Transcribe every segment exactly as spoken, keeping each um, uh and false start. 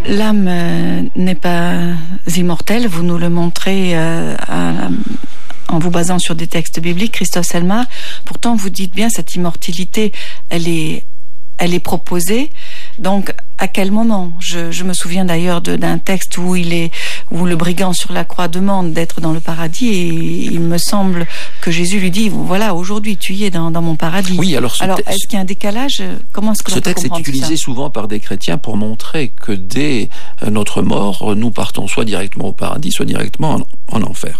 L'âme euh, n'est pas immortelle, vous nous le montrez euh, à, en vous basant sur des textes bibliques, Christophe Selmar. Pourtant, vous dites bien, cette immortalité, elle est, elle est proposée. Donc, à quel moment ? je, je me souviens d'ailleurs de, d'un texte où, il est, où le brigand sur la croix demande d'être dans le paradis, et il me semble que Jésus lui dit, voilà, aujourd'hui tu y es dans, dans mon paradis. Oui, alors, alors te... est-ce qu'il y a un décalage ? Comment est-ce que ce texte est utilisé ça souvent par des chrétiens pour montrer que dès notre mort, nous partons soit directement au paradis, soit directement en, en enfer.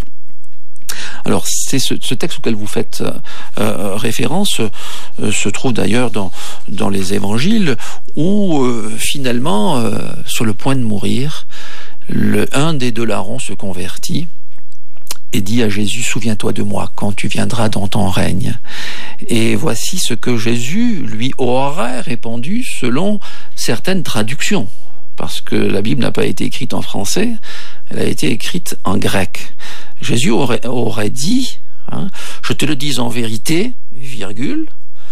Alors, c'est ce, ce texte auquel vous faites euh, référence euh, se trouve d'ailleurs dans, dans les évangiles où, euh, finalement, euh, sur le point de mourir, le, un des deux larrons se convertit et dit à Jésus, « Souviens-toi de moi quand tu viendras dans ton règne. » Et voici ce que Jésus lui aurait répondu selon certaines traductions. Parce que la Bible n'a pas été écrite en français, elle a été écrite en grec. Jésus aurait, aurait dit, hein, « Je te le dis en vérité, virgule,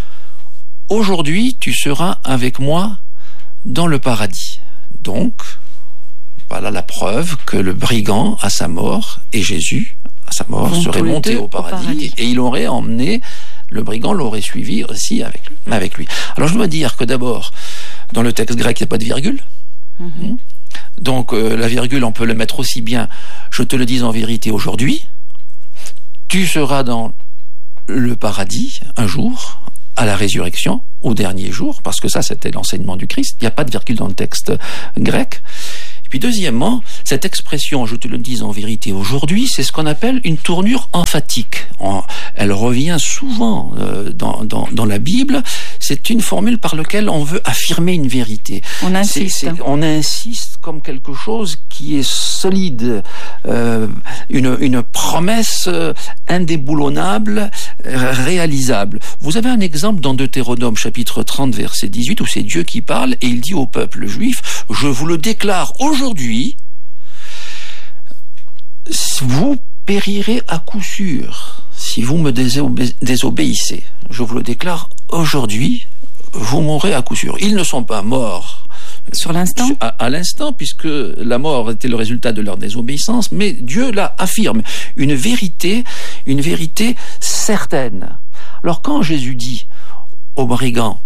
aujourd'hui tu seras avec moi dans le paradis. » Donc, voilà la preuve que le brigand, à sa mort, et Jésus, à sa mort, bon, serait monté au paradis, au paradis, et il aurait emmené, le brigand l'aurait suivi aussi avec, avec lui. Alors je dois dire que d'abord, dans le texte grec, il n'y a pas de virgule. Mmh. Donc euh, la virgule, on peut le mettre aussi bien, je te le dis en vérité aujourd'hui, tu seras dans le paradis un jour, à la résurrection, au dernier jour, parce que ça c'était l'enseignement du Christ, il n'y a pas de virgule dans le texte grec. Et puis deuxièmement, cette expression, je te le dis en vérité aujourd'hui, c'est ce qu'on appelle une tournure emphatique. On, elle revient souvent euh, dans, dans, dans la Bible. C'est une formule par laquelle on veut affirmer une vérité. On insiste. C'est, c'est, on insiste comme quelque chose qui est solide, euh, une, une promesse indéboulonnable, réalisable. Vous avez un exemple dans Deutéronome chapitre trente verset dix-huit où c'est Dieu qui parle et il dit au peuple juif, je vous le déclare aujourd'hui, vous périrez à coup sûr si vous me désobé- désobéissez. Je vous le déclare aujourd'hui, vous mourrez à coup sûr. Ils ne sont pas morts sur l'instant, à, à l'instant, puisque la mort était le résultat de leur désobéissance, mais Dieu la affirme, une vérité, une vérité certaine. Alors quand Jésus dit au brigand,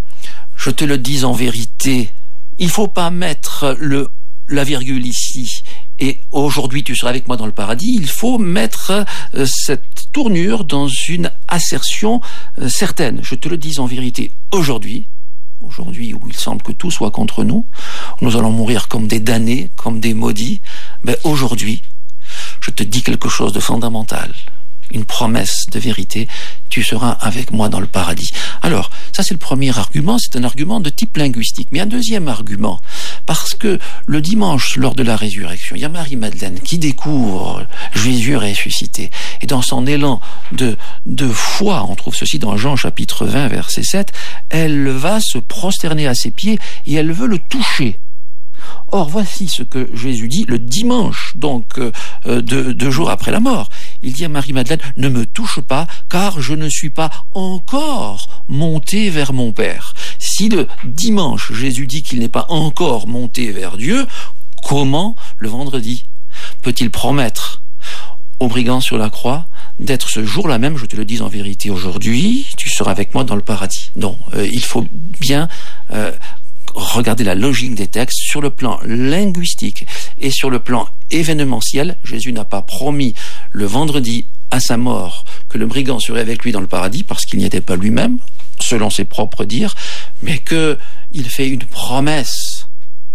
je te le dis en vérité, il faut pas mettre le la virgule ici et aujourd'hui tu seras avec moi dans le paradis, il faut mettre euh, cette tournure dans une assertion euh, certaine. Je te le dis en vérité aujourd'hui, aujourd'hui où il semble que tout soit contre nous, nous allons mourir comme des damnés, comme des maudits, mais aujourd'hui, je te dis quelque chose de fondamental, une promesse de vérité, tu seras avec moi dans le paradis. Alors, ça c'est le premier argument, c'est un argument de type linguistique. Mais un deuxième argument, parce que le dimanche, lors de la résurrection, il y a Marie-Madeleine qui découvre Jésus ressuscité. Et dans son élan de, de foi, on trouve ceci dans Jean chapitre vingt, verset sept, elle va se prosterner à ses pieds et elle veut le toucher. Or, voici ce que Jésus dit le dimanche, donc euh, deux, deux jours après la mort. Il dit à Marie-Madeleine, ne me touche pas, car je ne suis pas encore monté vers mon Père. Si le dimanche, Jésus dit qu'il n'est pas encore monté vers Dieu, comment le vendredi peut-il promettre au brigand sur la croix d'être ce jour-là même, je te le dis en vérité aujourd'hui, tu seras avec moi dans le paradis. Non, euh, il faut bien... Euh, regardez la logique des textes sur le plan linguistique et sur le plan événementiel. Jésus n'a pas promis le vendredi à sa mort que le brigand serait avec lui dans le paradis parce qu'il n'y était pas lui-même, selon ses propres dires, mais qu'il fait une promesse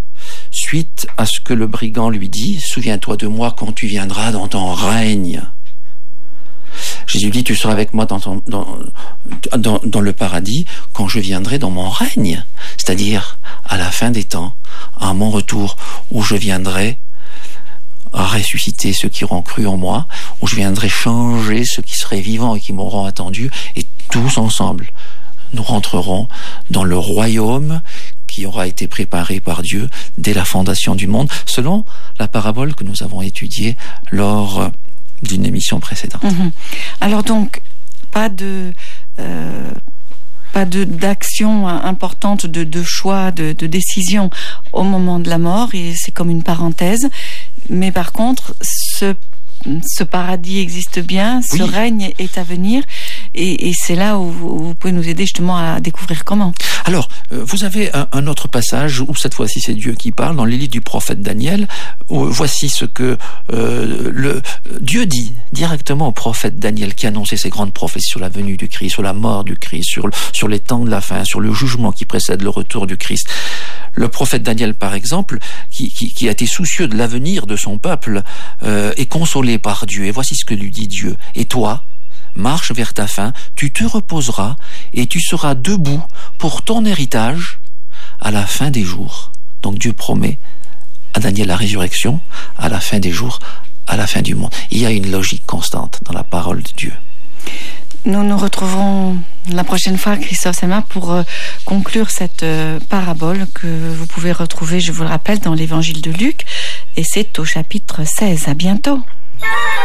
suite à ce que le brigand lui dit, souviens-toi de moi quand tu viendras dans ton règne. Jésus dit, tu seras avec moi dans, ton, dans, dans, dans le paradis quand je viendrai dans mon règne, c'est-à-dire à la fin des temps, à mon retour, où je viendrai ressusciter ceux qui auront cru en moi, où je viendrai changer ceux qui seraient vivants et qui m'auront attendu, et tous ensemble, nous rentrerons dans le royaume qui aura été préparé par Dieu dès la fondation du monde, selon la parabole que nous avons étudiée lors d'une émission précédente. Mmh. Alors donc, pas de... Euh... pas de, d'action importante, de, de choix, de, de décision au moment de la mort, et c'est comme une parenthèse. Mais par contre, ce Ce paradis existe bien, ce oui. règne est à venir, et, et c'est là où vous, vous pouvez nous aider justement à découvrir comment. Alors, euh, vous avez un, un autre passage où cette fois-ci c'est Dieu qui parle, dans les livres du prophète Daniel. Où, voici ce que euh, le, Dieu dit directement au prophète Daniel, qui annonçait ces grandes prophéties sur la venue du Christ, sur la mort du Christ, sur, sur les temps de la fin, sur le jugement qui précède le retour du Christ. Le prophète Daniel, par exemple, qui, qui, qui a été soucieux de l'avenir de son peuple, euh, est consolé par Dieu. Et voici ce que lui dit Dieu. Et toi, marche vers ta fin, tu te reposeras et tu seras debout pour ton héritage à la fin des jours. Donc Dieu promet à Daniel la résurrection à la fin des jours, à la fin du monde. Il y a une logique constante dans la parole de Dieu. Nous nous retrouverons la prochaine fois, Christophe Selma, pour euh, conclure cette euh, parabole que vous pouvez retrouver, je vous le rappelle, dans l'évangile de Luc, et c'est au chapitre seize. À bientôt.